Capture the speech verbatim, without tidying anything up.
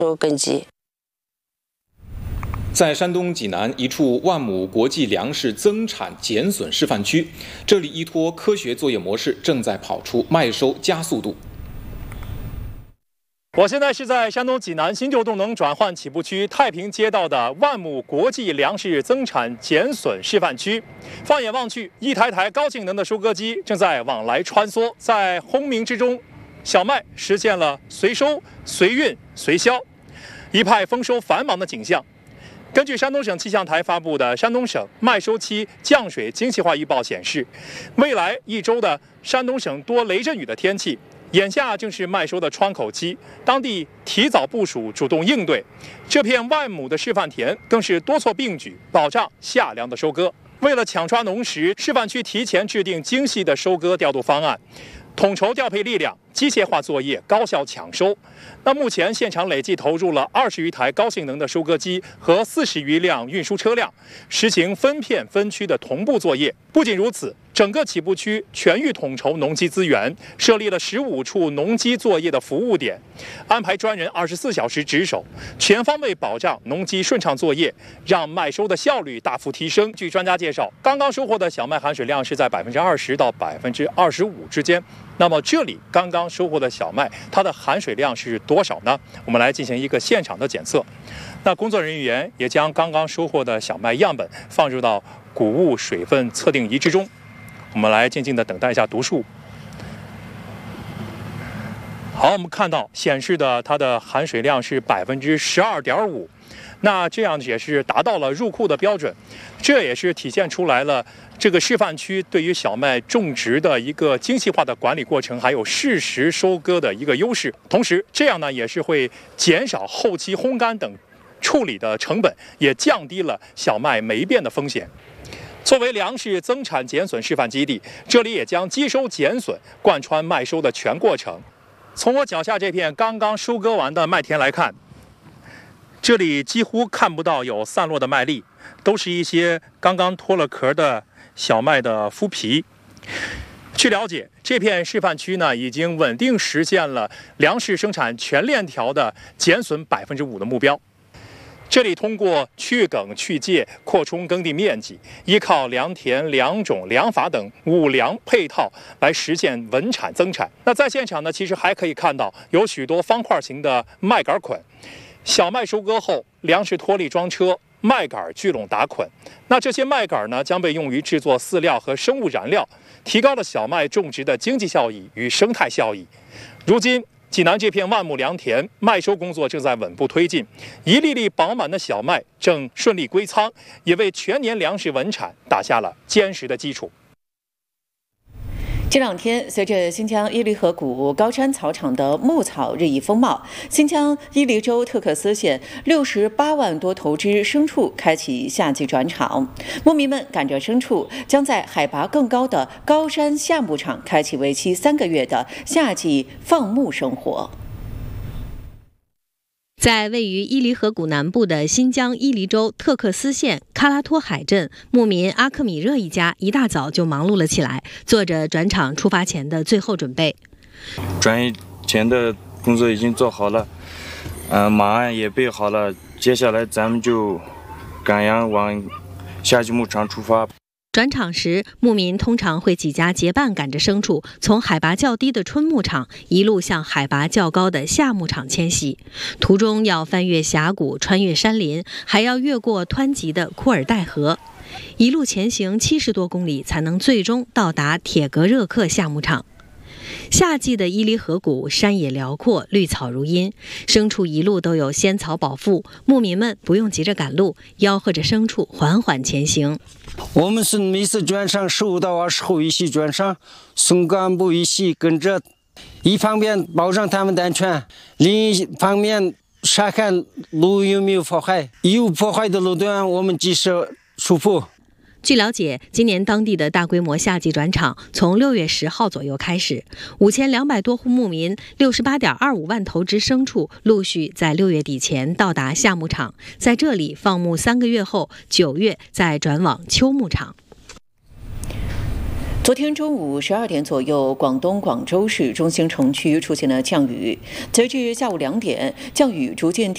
做根基。 在山东济南一处万亩国际粮食增产减损示范区，这里依托科学作业模式，正在跑出麦收加速度。 我现在是在山东济南新旧动能转换起步区太平街道的万亩国际粮食增产减损示范区。放眼望去，一台台高性能的收割机正在往来穿梭，在轰鸣之中，小麦实现了随收、随运、随销，一派丰收繁忙的景象。根据山东省气象台发布的山东省麦收期降水精细化预报显示，未来一周的山东省多雷阵雨的天气。眼下正是麦收的窗口期，当地提早部署，主动应对。这片万亩的示范田更是多措并举，保障夏粮的收割。为了抢抓农时，示范区提前制定精细的收割调度方案，统筹调配力量，机械化作业，高效抢收。那目前现场累计投入了二十余台高性能的收割机和四十余辆运输车辆，实行分片分区的同步作业。不仅如此，整个起步区全域统筹农机资源，设立了十五处农机作业的服务点，安排专人二十四小时值守，全方位保障农机顺畅作业，让麦收的效率大幅提升。据专家介绍，刚刚收获的小麦含水量是在百分之二十到百分之二十五之间。那么这里刚刚收获的小麦，它的含水量是多少呢？我们来进行一个现场的检测。那工作人员也将刚刚收获的小麦样本放入到谷物水分测定仪之中。我们来静静地等待一下读数。好，我们看到显示的它的含水量是百分之十二点五，那这样也是达到了入库的标准，这也是体现出来了这个示范区对于小麦种植的一个精细化的管理过程，还有适时收割的一个优势。同时，这样呢也是会减少后期烘干等处理的成本，也降低了小麦霉变的风险。作为粮食增产减损示范基地，这里也将机收减损贯穿麦收的全过程。从我脚下这片刚刚收割完的麦田来看，这里几乎看不到有散落的麦粒，都是一些刚刚脱了壳的小麦的麸皮。据了解，这片示范区呢，已经稳定实现了粮食生产全链条的减损百分之五的目标。这里通过去梗去介扩充耕地面积，依靠良田、良种、良法等五粮配套来实现稳产增产。那在现场呢，其实还可以看到有许多方块型的麦秆捆。小麦收割后，粮食脱粒装车，麦秆聚拢打捆。那这些麦秆呢，将被用于制作饲料和生物燃料，提高了小麦种植的经济效益与生态效益。如今，济南这片万亩良田麦收工作正在稳步推进，一粒粒饱满的小麦正顺利归仓，也为全年粮食稳产打下了坚实的基础。 这两天，随着新疆伊犁河谷高山草场的牧草日益丰茂，新疆伊犁州特克斯县六十八万多头只牲畜开启夏季转场。牧民们赶着牲畜，将在海拔更高的高山夏牧场开启为期三个月的夏季放牧生活。 在位于伊犁河谷南部的新疆伊犁州特克斯县喀拉托海镇，牧民阿克米热一家一大早就忙碌了起来，做着转场出发前的最后准备。 转移前的工作已经做好了，嗯、呃，马鞍也备好了，接下来咱们就赶羊往夏季牧场出发。 转场时，牧民通常会几家结伴赶着牲畜，从海拔较低的春牧场一路向海拔较高的夏牧场迁徙。途中要翻越峡谷，穿越山林，还要越过湍急的库尔代河，一路前行七十多公里，才能最终到达铁格热克夏牧场。夏季的伊犁河谷山野辽阔，绿草如茵，牲畜一路都有仙草保护，牧民们不用急着赶路，吆喝着牲畜缓缓前行。 我们是每次转场十五到二十后一起转场，送干部一起跟着，一方面保障他们的安全，另一方面查看路有没有破坏，有破坏的路段我们及时疏布。 据了解，今年当地的大规模夏季转场从六月十号左右开始，五千两百多户牧民，六十八点二五万头只牲畜陆续在六月底前到达夏牧场，在这里放牧三个月后，九月再转往秋牧场。 昨天中午十二点左右，广东广州市中心城区出现了降雨，截至下午两点，降雨逐渐